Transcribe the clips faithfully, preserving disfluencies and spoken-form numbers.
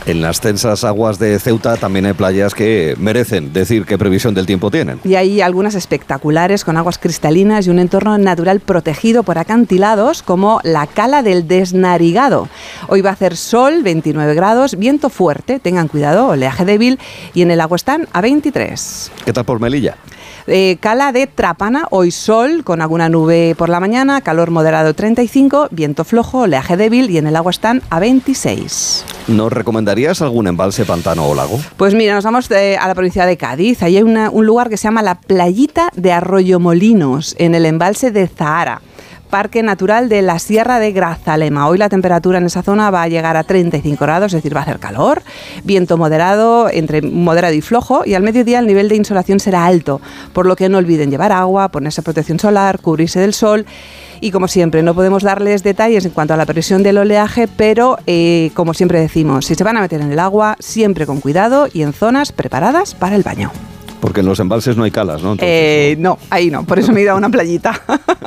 En las tensas aguas de Ceuta también hay playas que merecen decir qué previsión del tiempo tienen. Y hay algunas espectaculares con aguas cristalinas y un entorno natural protegido por acantilados como la Cala del Desnarigado. Hoy va a hacer sol, veintinueve grados, viento fuerte, tengan cuidado, oleaje débil, y en el agua están a veintitrés. ¿Qué tal por Melilla? Eh, Cala de Trápana, hoy sol con alguna nube por la mañana, calor moderado treinta y cinco, viento flojo, oleaje débil y en el agua están a veintiséis. ¿Nos recomendarías algún embalse, pantano o lago? Pues mira, nos vamos de, a la provincia de Cádiz. Ahí hay una, un lugar que se llama la Playita de Arroyomolinos, en el embalse de Zahara. Parque Natural de la Sierra de Grazalema. Hoy la temperatura en esa zona va a llegar a treinta y cinco grados, es decir, va a hacer calor, viento moderado, entre moderado y flojo, y al mediodía el nivel de insolación será alto, por lo que no olviden llevar agua, ponerse protección solar, cubrirse del sol. Y como siempre, no podemos darles detalles en cuanto a la presión del oleaje, pero eh, como siempre decimos, si se van a meter en el agua, siempre con cuidado y en zonas preparadas para el baño. Porque en los embalses no hay calas, ¿no? Entonces, eh, no, ahí no, por eso me he ido a una playita.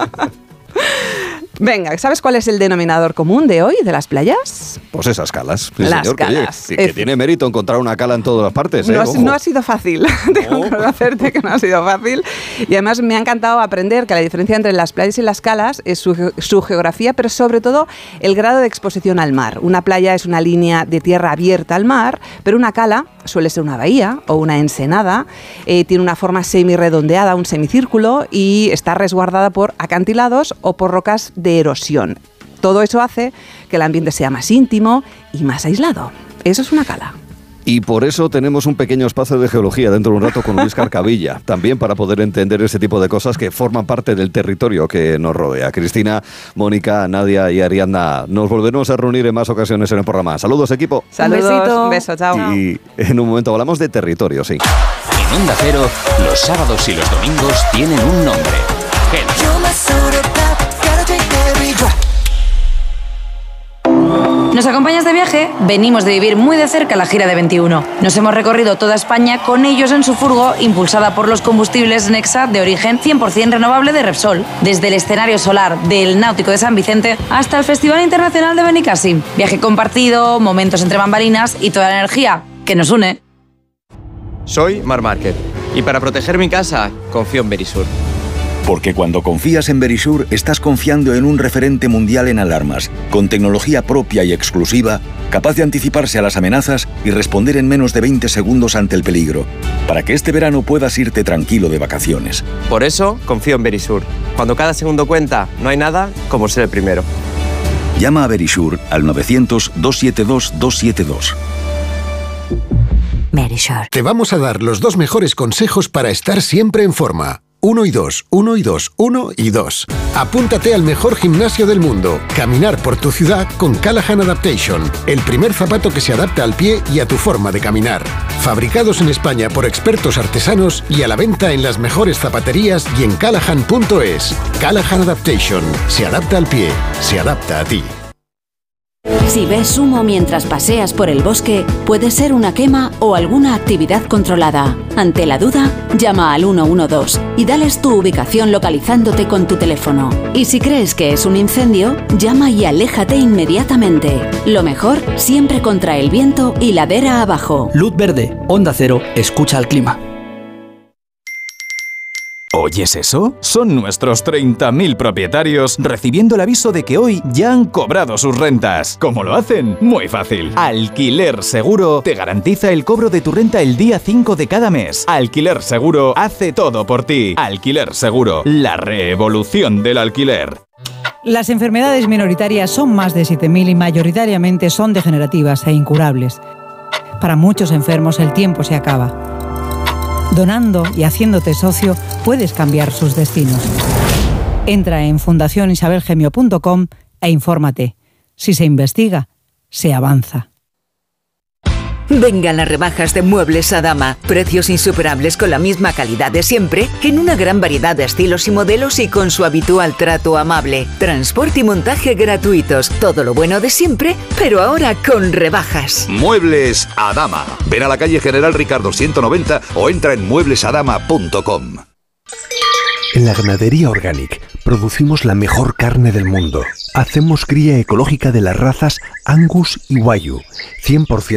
Venga, ¿sabes cuál es el denominador común de hoy, de las playas? Pues esas calas. Sí, las señor, calas. Que, oye, que tiene mérito encontrar una cala en todas las partes. No, ¿eh? ha, no ha sido fácil, tengo que hacerte que no ha sido fácil. Y además me ha encantado aprender que la diferencia entre las playas y las calas es su, su geografía, pero sobre todo el grado de exposición al mar. Una playa es una línea de tierra abierta al mar, pero una cala suele ser una bahía o una ensenada, eh, tiene una forma semirredondeada, un semicírculo, y está resguardada por acantilados o por rocas de erosión. Todo eso hace que el ambiente sea más íntimo y más aislado. Eso es una cala. Y por eso tenemos un pequeño espacio de geología dentro de un rato con Luis Carcavilla, también para poder entender ese tipo de cosas que forman parte del territorio que nos rodea. Cristina, Mónica, Nadia y Ariadna, nos volveremos a reunir en más ocasiones en el programa. Saludos, equipo. Saludos, un besito. Un beso, chao. Y en un momento hablamos de territorio, sí. En Onda Cero, los sábados y los domingos tienen un nombre. Genio. ¿Nos acompañas de viaje? Venimos de vivir muy de cerca la gira de veintiuno. Nos hemos recorrido toda España con ellos en su furgo, impulsada por los combustibles Nexa de origen cien por ciento renovable de Repsol. Desde el escenario solar del Náutico de San Vicente hasta el Festival Internacional de Benicàssim. Viaje compartido, momentos entre bambalinas y toda la energía que nos une. Soy Marc Márquez y para proteger mi casa confío en Verisur. Porque cuando confías en Verisur, estás confiando en un referente mundial en alarmas, con tecnología propia y exclusiva, capaz de anticiparse a las amenazas y responder en menos de veinte segundos ante el peligro, para que este verano puedas irte tranquilo de vacaciones. Por eso confío en Verisur. Cuando cada segundo cuenta, no hay nada como ser el primero. Llama a Verisur al novecientos, doscientos setenta y dos, doscientos setenta y dos. Verisur. Te vamos a dar los dos mejores consejos para estar siempre en forma. Uno y dos, uno y dos, uno y dos. Apúntate al mejor gimnasio del mundo. Caminar por tu ciudad con Callahan Adaptation. El primer zapato que se adapta al pie y a tu forma de caminar. Fabricados en España por expertos artesanos y a la venta en las mejores zapaterías y en callahan punto es. Callahan Adaptation. Se adapta al pie. Se adapta a ti. Si ves humo mientras paseas por el bosque, puede ser una quema o alguna actividad controlada. Ante la duda, llama al uno uno dos y dales tu ubicación localizándote con tu teléfono. Y si crees que es un incendio, llama y aléjate inmediatamente. Lo mejor, siempre contra el viento y ladera abajo. Luz verde, Onda Cero, escucha al clima. ¿Oyes eso? Son nuestros treinta mil propietarios recibiendo el aviso de que hoy ya han cobrado sus rentas. ¿Cómo lo hacen? Muy fácil. Alquiler Seguro te garantiza el cobro de tu renta el día cinco de cada mes. Alquiler Seguro hace todo por ti. Alquiler Seguro, la revolución del alquiler. Las enfermedades minoritarias son más de siete mil y mayoritariamente son degenerativas e incurables. Para muchos enfermos el tiempo se acaba. Donando y haciéndote socio, puedes cambiar sus destinos. Entra en fundación isabel gemio punto com e infórmate. Si se investiga, se avanza. Vengan las rebajas de Muebles Adama. Precios insuperables con la misma calidad de siempre, en una gran variedad de estilos y modelos y con su habitual trato amable. Transporte y montaje gratuitos. Todo lo bueno de siempre, pero ahora con rebajas. Muebles Adama. Ven a la calle General Ricardo ciento noventa o entra en muebles adama punto com. En la Ganadería Organic producimos la mejor carne del mundo. Hacemos cría ecológica de las razas Angus y Wagyu, cien por ciento